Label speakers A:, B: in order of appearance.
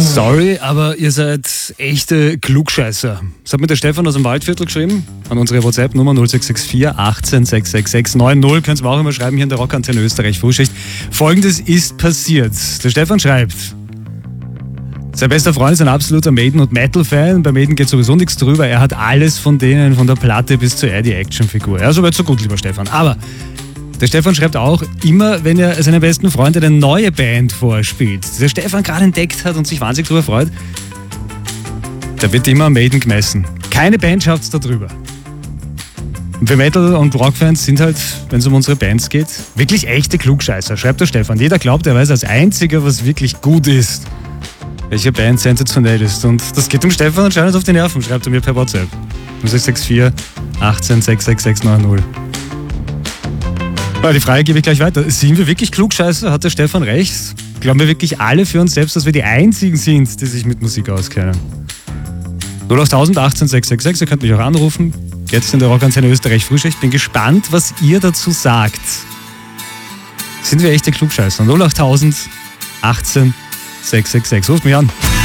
A: Sorry, aber ihr seid echte Klugscheißer. Das hat mir der Stefan aus dem Waldviertel geschrieben, an unsere WhatsApp-Nummer 0664 18 666 90. Könnt ihr auch immer schreiben hier in der Rockantenne Österreich Frühschicht. Folgendes ist passiert. Der Stefan schreibt: Sein bester Freund ist ein absoluter Maiden- und Metal-Fan. Bei Maiden geht sowieso nichts drüber. Er hat alles von denen, von der Platte bis zur Eddie-Action-Figur. Ja, soweit so gut, lieber Stefan. Aber der Stefan schreibt auch, immer wenn er seinem besten Freund eine neue Band vorspielt, die der Stefan gerade entdeckt hat und sich wahnsinnig darüber freut, da wird immer Maiden gemessen. Keine Band schafft es da drüber. Und wir Metal- und Rockfans sind halt, wenn es um unsere Bands geht, wirklich echte Klugscheißer, schreibt der Stefan. Jeder glaubt, er weiß als Einziger, was wirklich gut ist. Welche Band sensationell ist. Und das geht dem Stefan anscheinend auf die Nerven, schreibt er mir per WhatsApp. 0664 18 666 90. Die Frage gebe ich gleich weiter. Sind wir wirklich Klugscheißer? Hat der Stefan recht? Glauben wir wirklich alle für uns selbst, dass wir die Einzigen sind, die sich mit Musik auskennen? 08000 18 666, ihr könnt mich auch anrufen. Jetzt in der Rockantenne Österreich Frühschicht. Bin gespannt, was ihr dazu sagt. Sind wir echte Klugscheißer? 08000 18 666. Ruft mich an.